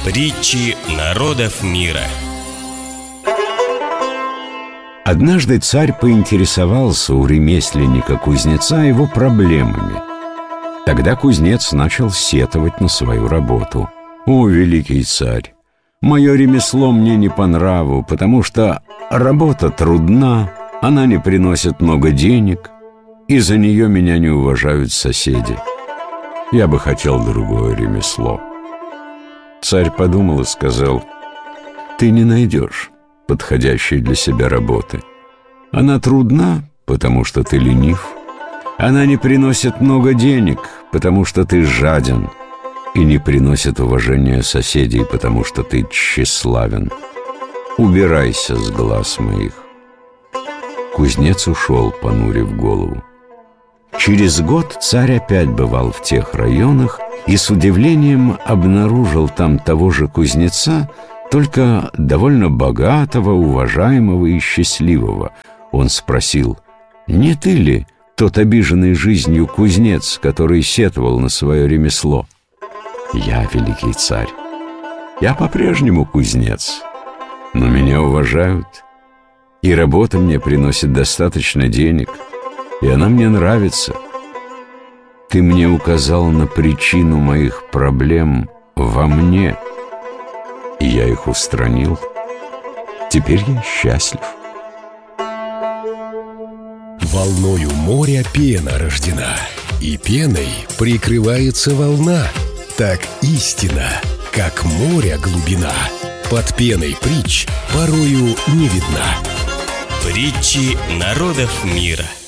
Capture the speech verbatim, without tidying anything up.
Притчи народов мира. Однажды царь поинтересовался у ремесленника-кузнеца его проблемами. Тогда кузнец начал сетовать на свою работу. «О, великий царь, мое ремесло мне не по нраву, потому что работа трудна, она не приносит много денег, и за нее меня не уважают соседи. Я бы хотел другое ремесло». Царь подумал и сказал: «Ты не найдешь подходящей для себя работы. Она трудна, потому что ты ленив. Она не приносит много денег, потому что ты жаден, и не приносит уважения соседей, потому что ты тщеславен. Убирайся с глаз моих». Кузнец ушел, понурив голову. Через год царь опять бывал в тех районах и с удивлением обнаружил там того же кузнеца, только довольно богатого, уважаемого и счастливого. Он спросил: «Не ты ли тот обиженный жизнью кузнец, который сетовал на свое ремесло?» «Я, великий царь. Я по-прежнему кузнец, но меня уважают, и работа мне приносит достаточно денег, и она мне нравится. Ты мне указал на причину моих проблем во мне, и я их устранил. Теперь я счастлив». Волною моря пена рождена, и пеной прикрывается волна. Так истина, как море глубина, под пеной притч порою не видна. Притчи народов мира.